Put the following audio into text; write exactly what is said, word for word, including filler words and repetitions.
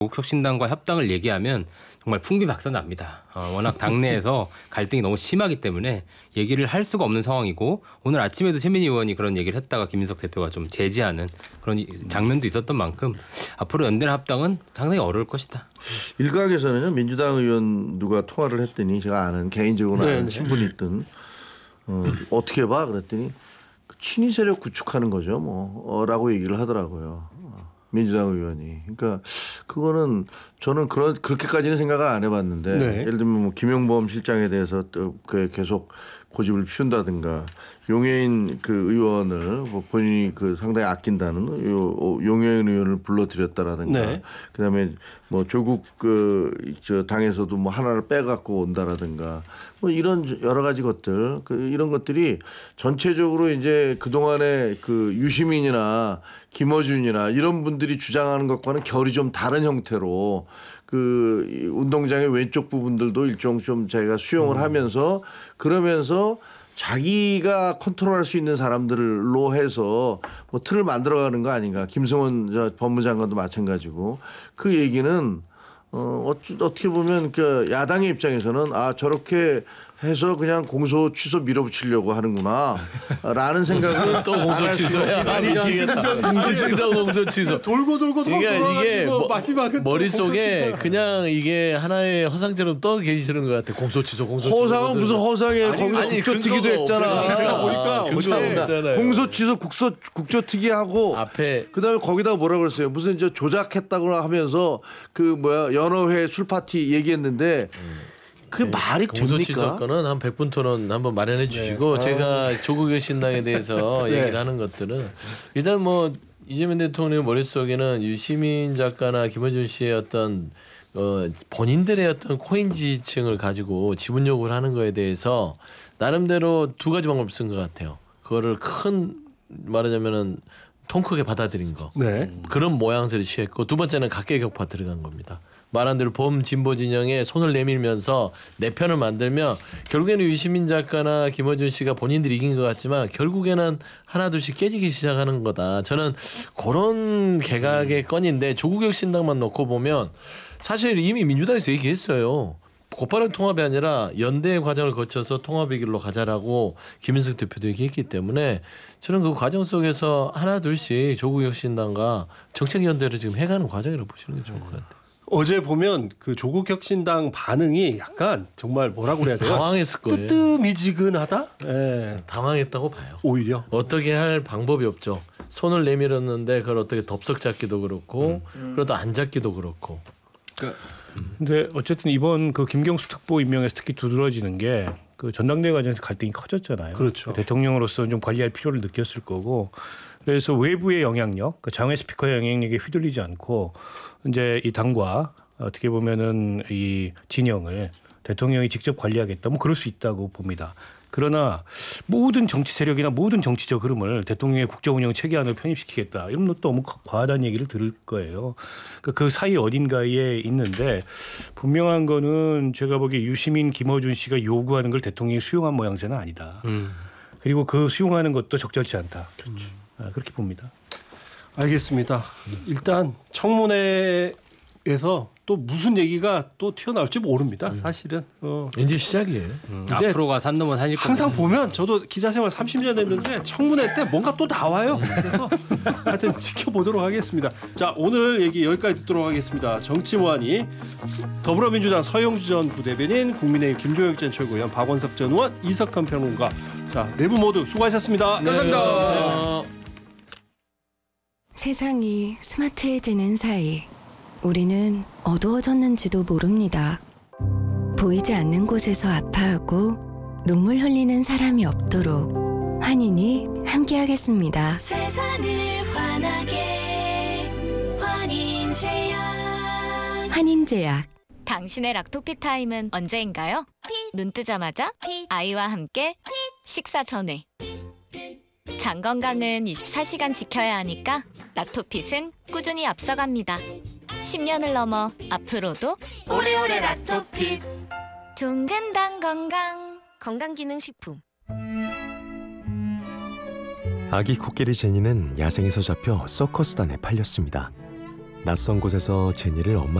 조국혁신당과 협당을 얘기하면 정말 풍비박산납니다. 어, 워낙 당내에서 갈등이 너무 심하기 때문에 얘기를 할 수가 없는 상황이고 오늘 아침에도 최민희 의원이 그런 얘기를 했다가 김인석 대표가 좀 제지하는 그런 장면도 있었던 만큼 앞으로 연대나 합당은 상당히 어려울 것이다. 일각에서는 민주당 의원 누가 통화를 했더니 제가 아는 개인적으로 네, 아는 네. 친분이 있던 어, 어떻게 봐 그랬더니 친위 세력 구축하는 거죠 뭐라고 얘기를 하더라고요. 민주당 의원이. 그러니까 그거는 저는 그런 그렇게까지는 생각을 안 해봤는데 네. 예를 들면 뭐 김용범 실장에 대해서 또 그 계속 고집을 피운다든가 용해인 그 의원을 뭐 본인이 그 상당히 아낀다는 요 용해인 의원을 불러들였다라든가 네. 그다음에 뭐 조국 그 저 당에서도 뭐 하나를 빼갖고 온다라든가 뭐 이런 여러 가지 것들 그 이런 것들이 전체적으로 이제 그 동안에 그 유시민이나 김어준이나 이런 분들이 주장하는 것과는 결이 좀 다른 형태로 그 운동장의 왼쪽 부분들도 일종 좀 제가 수용을 음. 하면서 그러면서 자기가 컨트롤할 수 있는 사람들로 해서 뭐 틀을 만들어가는 거 아닌가. 김성원 법무장관도 마찬가지고 그 얘기는 어 어떻게 보면 그 야당의 입장에서는 아 저렇게 해서 그냥 공소 취소 밀어붙이려고 하는구나라는 생각을 또 공소 취소야. 아니 기승전 공소 취소. 돌고 돌고 돌고 그러니까 이게 뭐, 마지막은 머릿속에 그냥 이게 하나의 허상처럼 떠 계시는 것 같아. 공소 취소 공소 취소. 허상은 무슨 허상에 거기서 국조특위도 했잖아. 제가 보니까 아, 어쩌나 공소 취소 국소 국조특위하고 앞에 그다음에 거기다가 뭐라 그랬어요? 무슨 저 조작했다고 하면서 그 뭐야 연어회 술 파티 얘기했는데. 그 말이 공소 됩니까? 취소 건은 한 백 분 토론 한번 마련해 주시고 네. 제가 조국의 신당에 대해서 네. 얘기를 하는 것들은 일단 뭐 이재명 대통령 머릿속에는 유시민 작가나 김어준 씨의 어떤 어 본인들의 어떤 코인지층을 가지고 지분 요구를 하는 거에 대해서 나름대로 두 가지 방법을 쓴 것 같아요. 그거를 큰 말하자면은 통 크게 받아들인 거. 네. 그런 모양새를 취했고 두 번째는 각계격파 들어간 겁니다. 말한 대로 범진보 진영에 손을 내밀면서 내 편을 만들면 결국에는 유시민 작가나 김어준 씨가 본인들이 이긴 것 같지만 결국에는 하나둘씩 깨지기 시작하는 거다. 저는 그런 개각의 건인데 조국혁신당만 놓고 보면 사실 이미 민주당에서 얘기했어요. 곧바로 통합이 아니라 연대 과정을 거쳐서 통합의 길로 가자라고 김인석 대표도 얘기했기 때문에 저는 그 과정 속에서 하나둘씩 조국혁신당과 정책연대를 지금 해가는 과정이라고 보시는 게 좋을 것 같아요. 어제 보면 그 조국혁신당 반응이 약간 정말 뭐라고 그래야 돼요? 당황했을 거예요. 뜨뜨미지근하다? 예. 당황했다고 봐요. 오히려 어떻게 할 방법이 없죠. 손을 내밀었는데 그걸 어떻게 덥석 잡기도 그렇고 음. 그러다 안 잡기도 그렇고. 그러니까 근데 어쨌든 이번 그 김경수 특보 임명에서 특히 두드러지는 게 그 전당대회 과정에서 갈등이 커졌잖아요. 그렇죠. 대통령으로서 좀 관리할 필요를 느꼈을 거고 그래서 외부의 영향력, 그 장외 스피커의 영향력에 휘둘리지 않고 이제 이 당과 어떻게 보면은 이 진영을 대통령이 직접 관리하겠다, 뭐 그럴 수 있다고 봅니다. 그러나 모든 정치 세력이나 모든 정치적 흐름을 대통령의 국정운영 체계 안으로 편입시키겠다, 이런 것도 너무 과하다는 얘기를 들을 거예요. 그러니까 그 사이 어딘가에 있는데 분명한 거는 제가 보기에 유시민, 김어준 씨가 요구하는 걸 대통령이 수용한 모양새는 아니다. 음. 그리고 그 수용하는 것도 적절치 않다. 그렇죠. 아, 그렇게 봅니다. 알겠습니다. 일단 청문회에서 또 무슨 얘기가 또 튀어나올지 모릅니다. 사실은 어. 이제 시작이에요. 음, 이제 앞으로가 산 넘어 산일 항상 겁니다. 보면 저도 기자 생활 삼십 년 됐는데 청문회 때 뭔가 또 나와요. 그래서 하여튼 지켜보도록 하겠습니다. 자, 오늘 얘기 여기까지 듣도록 하겠습니다. 정치모하니 더불어민주당 서영주 전 부대변인, 국민의힘 김종혁 전 최고위원, 박원석 전 의원, 이석헌 평론가, 자, 네 분 모두 수고하셨습니다. 네, 감사합니다. 세상이 스마트해지는 사이 우리는 어두워졌는지도 모릅니다. 보이지 않는 곳에서 아파하고 눈물 흘리는 사람이 없도록 환인이 함께하겠습니다. 세상을 환하게 환인제약. 환인제약. 당신의 락토피 타임은 언제인가요? 눈 뜨자마자 아이와 함께 식사 전에. 장 건강은 이십사 시간 지켜야 하니까 락토핏은 꾸준히 앞서갑니다. 십 년을 넘어 앞으로도 오래오래 락토핏. 종근당 건강 건강기능식품. 아기 코끼리 제니는 야생에서 잡혀 서커스단에 팔렸습니다. 낯선 곳에서 제니를 엄마